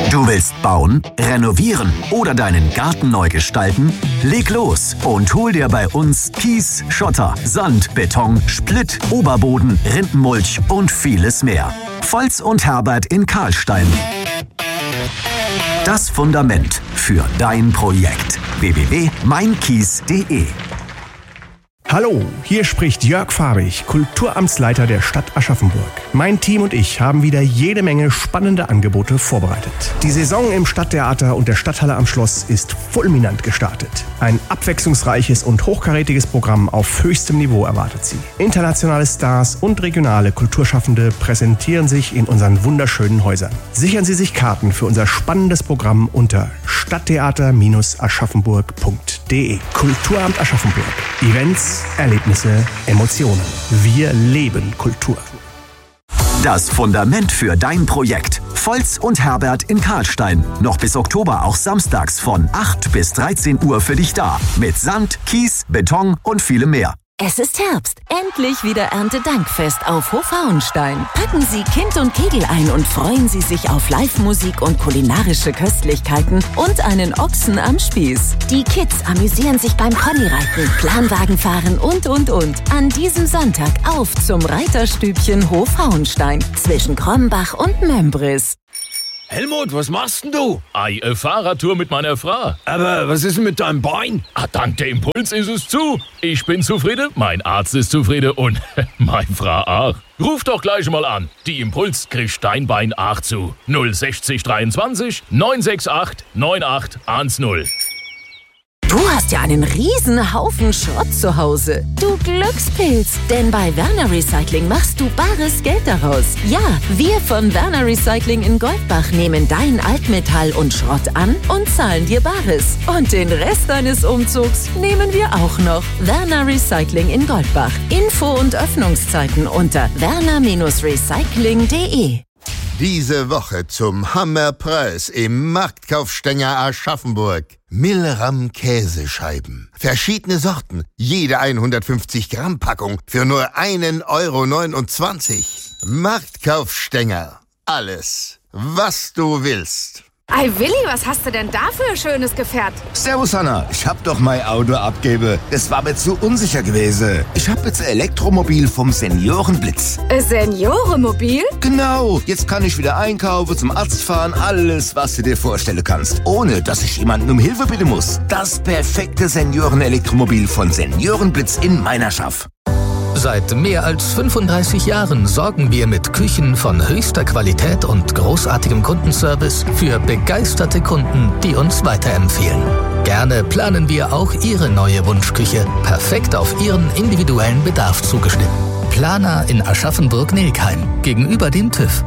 Du willst bauen, renovieren oder deinen Garten neu gestalten? Leg los und hol dir bei uns Kies, Schotter, Sand, Beton, Splitt, Oberboden, Rindenmulch und vieles mehr. Volz und Herbert in Karlstein. Das Fundament für dein Projekt. www.meinkies.de. Hallo, hier spricht Jörg Farbig, Kulturamtsleiter der Stadt Aschaffenburg. Mein Team und ich haben wieder jede Menge spannende Angebote vorbereitet. Die Saison im Stadttheater und der Stadthalle am Schloss ist fulminant gestartet. Ein abwechslungsreiches und hochkarätiges Programm auf höchstem Niveau erwartet Sie. Internationale Stars und regionale Kulturschaffende präsentieren sich in unseren wunderschönen Häusern. Sichern Sie sich Karten für unser spannendes Programm unter stadttheater-aschaffenburg.de. Kulturamt Aschaffenburg. Events, Erlebnisse, Emotionen. Wir leben Kultur. Das Fundament für dein Projekt. Volz und Herbert in Karlstein. Noch bis Oktober auch samstags von 8 bis 13 Uhr für dich da. Mit Sand, Kies, Beton und vielem mehr. Es ist Herbst. Endlich wieder Erntedankfest auf Hofhauenstein. Packen Sie Kind und Kegel ein und freuen Sie sich auf Live-Musik und kulinarische Köstlichkeiten und einen Ochsen am Spieß. Die Kids amüsieren sich beim Ponyreiten, Planwagenfahren und. An diesem Sonntag auf zum Reiterstübchen Hofhauenstein zwischen Krombach und Mömbris. Helmut, was machst denn du? Eine Fahrradtour mit meiner Frau. Aber was ist denn mit deinem Bein? Dank der Impuls ist es zu. Ich bin zufrieden, mein Arzt ist zufrieden und meine Frau auch. Ruf doch gleich mal an. Die Impuls kriegt dein Bein auch zu. 060 23 968 9810. Du hast ja einen riesen Haufen Schrott zu Hause. Du Glückspilz. Denn bei Werner Recycling machst du bares Geld daraus. Ja, wir von Werner Recycling in Goldbach nehmen dein Altmetall und Schrott an und zahlen dir Bares. Und den Rest deines Umzugs nehmen wir auch noch. Werner Recycling in Goldbach. Info und Öffnungszeiten unter werner-recycling.de. Diese Woche zum Hammerpreis im Marktkaufstänger Aschaffenburg. Milram Käsescheiben. Verschiedene Sorten. Jede 150 Gramm Packung für nur 1,29 €. Marktkaufstänger. Alles, was du willst. Ei Willi, was hast du denn da für ein schönes Gefährt? Servus Hanna, ich hab doch mein Auto abgebe. Das war mir zu unsicher gewesen. Ich hab jetzt ein Elektromobil vom Seniorenblitz. Ein Seniorenmobil? Genau, jetzt kann ich wieder einkaufen, zum Arzt fahren, alles, was du dir vorstellen kannst. Ohne, dass ich jemanden um Hilfe bitten muss. Das perfekte Seniorenelektromobil von Seniorenblitz in Meinerschaft. Seit mehr als 35 Jahren sorgen wir mit Küchen von höchster Qualität und großartigem Kundenservice für begeisterte Kunden, die uns weiterempfehlen. Gerne planen wir auch Ihre neue Wunschküche, perfekt auf Ihren individuellen Bedarf zugeschnitten. Planer in Aschaffenburg-Nilkheim, gegenüber dem TÜV.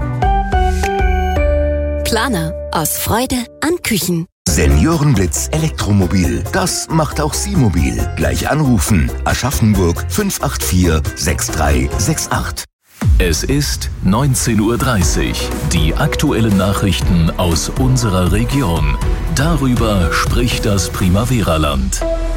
Planer aus Freude an Küchen. Seniorenblitz Elektromobil. Das macht auch Sie mobil. Gleich anrufen. Aschaffenburg 584 6368. Es ist 19:30 Uhr. Die aktuellen Nachrichten aus unserer Region. Darüber spricht das Primavera-Land.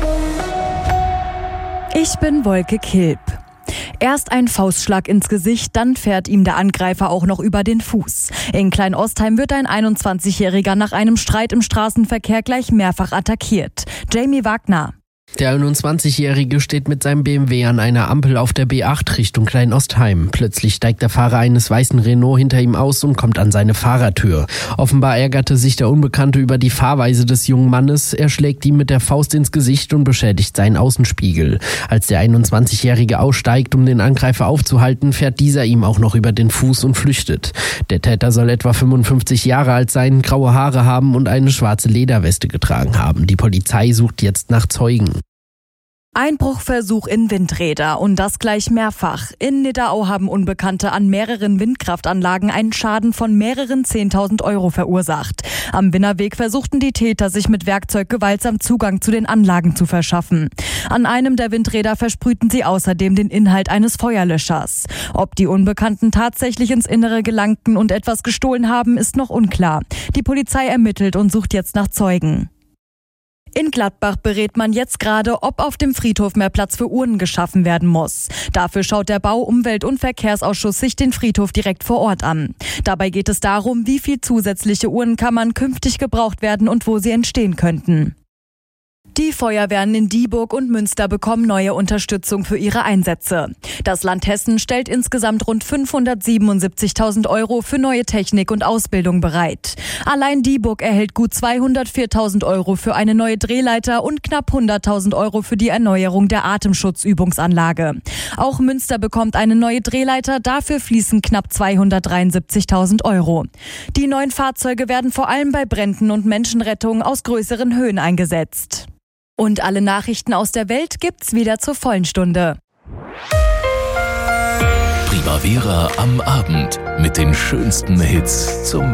Ich bin Wolke Kilp. Erst ein Faustschlag ins Gesicht, dann fährt ihm der Angreifer auch noch über den Fuß. In Kleinostheim wird ein 21-Jähriger nach einem Streit im Straßenverkehr gleich mehrfach attackiert. Jamie Wagner. Der 21-Jährige steht mit seinem BMW an einer Ampel auf der B8 Richtung Kleinostheim. Plötzlich steigt der Fahrer eines weißen Renault hinter ihm aus und kommt an seine Fahrertür. Offenbar ärgerte sich der Unbekannte über die Fahrweise des jungen Mannes. Er schlägt ihm mit der Faust ins Gesicht und beschädigt seinen Außenspiegel. Als der 21-Jährige aussteigt, um den Angreifer aufzuhalten, fährt dieser ihm auch noch über den Fuß und flüchtet. Der Täter soll etwa 55 Jahre alt sein, graue Haare haben und eine schwarze Lederweste getragen haben. Die Polizei sucht jetzt nach Zeugen. Einbruchversuch in Windräder und das gleich mehrfach. In Nidderau haben Unbekannte an mehreren Windkraftanlagen einen Schaden von mehreren 10.000 € verursacht. Am Winnerweg versuchten die Täter, sich mit Werkzeug gewaltsam Zugang zu den Anlagen zu verschaffen. An einem der Windräder versprühten sie außerdem den Inhalt eines Feuerlöschers. Ob die Unbekannten tatsächlich ins Innere gelangten und etwas gestohlen haben, ist noch unklar. Die Polizei ermittelt und sucht jetzt nach Zeugen. In Gladbach berät man jetzt gerade, ob auf dem Friedhof mehr Platz für Urnen geschaffen werden muss. Dafür schaut der Bau-, Umwelt- und Verkehrsausschuss sich den Friedhof direkt vor Ort an. Dabei geht es darum, wie viel zusätzliche Urnenkammern künftig gebraucht werden und wo sie entstehen könnten. Die Feuerwehren in Dieburg und Münster bekommen neue Unterstützung für ihre Einsätze. Das Land Hessen stellt insgesamt rund 577.000 Euro für neue Technik und Ausbildung bereit. Allein Dieburg erhält gut 204.000 Euro für eine neue Drehleiter und knapp 100.000 Euro für die Erneuerung der Atemschutzübungsanlage. Auch Münster bekommt eine neue Drehleiter, dafür fließen knapp 273.000 Euro. Die neuen Fahrzeuge werden vor allem bei Bränden und Menschenrettung aus größeren Höhen eingesetzt. Und alle Nachrichten aus der Welt gibt's wieder zur vollen Stunde. Primavera am Abend mit den schönsten Hits zum